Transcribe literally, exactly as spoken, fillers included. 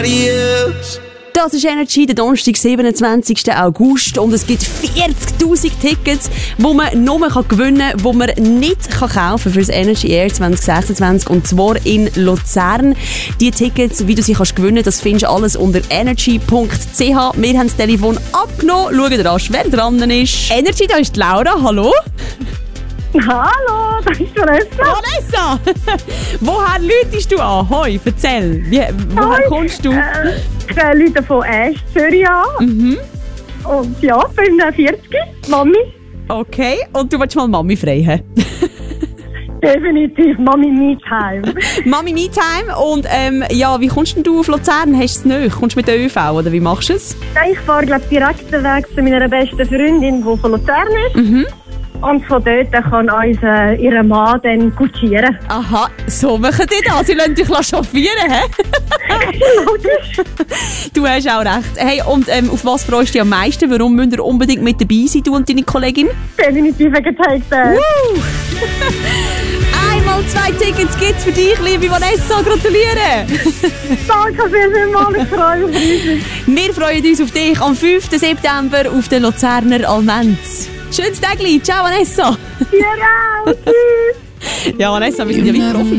Das ist Energy, der Donnerstag, siebenundzwanzigsten August. Und es gibt vierzigtausend Tickets, die man nur gewinnen kann, die man nicht kaufen kann für das Energy Air zwanzig sechsundzwanzig. Und zwar in Luzern. Die Tickets, wie du sie kannst gewinnen, das findest du alles unter energy punkt c h. Wir haben das Telefon abgenommen. Schauen rasch, wer dran ist. Energy, da ist Laura. Hallo. Hallo, das ist Vanessa. Vanessa! Woher läutest du an? Hoi, erzähl. Wie, woher Hoi. kommst du? Äh, ich äh, Leute von Ash, Zürich an. Mhm. Und ja, bin vierzig, Mami. Okay, und du willst mal Mami frei haben? Definitiv, Mami Me-Time. Mami Me-Time. Und ähm, ja, wie kommst denn du auf Luzern? Hast du es nicht? Kommst du mit der ÖV oder wie machst du es? Ich fahre glaub, direkt den Weg zu meiner besten Freundin, die von Luzern ist. Mhm. Und von dort kann uns äh, ihr Mann dann kutschieren. Aha, so machen die das. Sie lassen dich chauffieren, hä? Logisch. Du hast auch recht. Hey, und ähm, auf was freust du dich am meisten? Warum müsst ihr unbedingt mit dabei sein, du und deine Kollegin? Definitiv wegen Take That. Woo! Einmal zwei Tickets gibt's für dich, liebe Vanessa. Gratuliere! Danke vielmals, ich freue mich riesig. Wir freuen uns auf dich am fünften September auf der Luzerner Almenz. Schönes Tag, ciao Vanessa! Dir auch, tschüss. Ja, Vanessa, wir sind ja wie Profis.